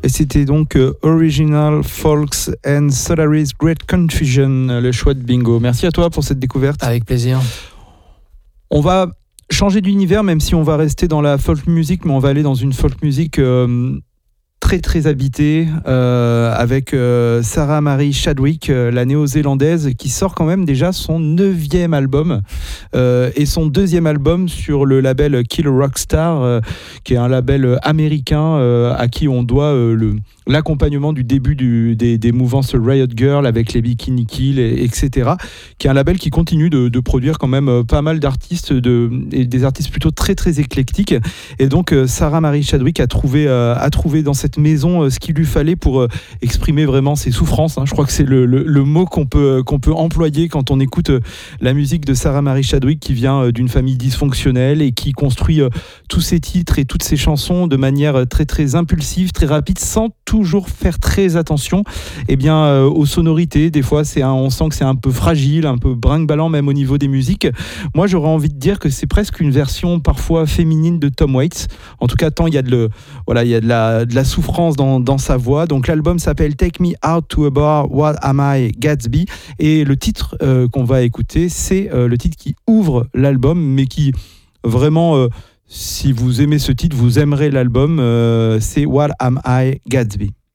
Et c'était donc Original Folks and Solaris Great Confusion, le choix de Bingo. Merci à toi pour cette découverte. Avec plaisir. On va changer d'univers, même si on va rester dans la folk music, mais on va aller dans une folk music très très habitée, avec Sarah Marie Chadwick, la néo-zélandaise, qui sort quand même déjà son 9e album et son 2e album sur le label Kill Rock Star, qui est un label américain à qui on doit l'accompagnement du début des mouvances Riot Girl avec les Bikini Kill, etc., qui est un label qui continue de produire quand même pas mal d'artistes, et des artistes plutôt très très éclectiques. Et donc Sarah Marie Chadwick a trouvé dans cette maison ce qu'il lui fallait pour exprimer vraiment ses souffrances, hein. Je crois que c'est le mot qu'on peut employer quand on écoute la musique de Sarah Marie Chadwick, qui vient d'une famille dysfonctionnelle et qui construit tous ses titres et toutes ses chansons de manière très très impulsive, très rapide, sans toujours faire très attention aux sonorités. Des fois on sent que c'est un peu fragile, un peu brinque-ballant même au niveau des musiques. Moi j'aurais envie de dire que c'est presque une version parfois féminine de Tom Waits. En tout cas, tant il y a de la souffrance dans sa voix. Donc l'album s'appelle Take Me Out to a Bar, What Am I, Gatsby, et le titre qu'on va écouter, c'est le titre qui ouvre l'album, mais qui vraiment, si vous aimez ce titre, vous aimerez l'album, c'est What Am I, Gatsby.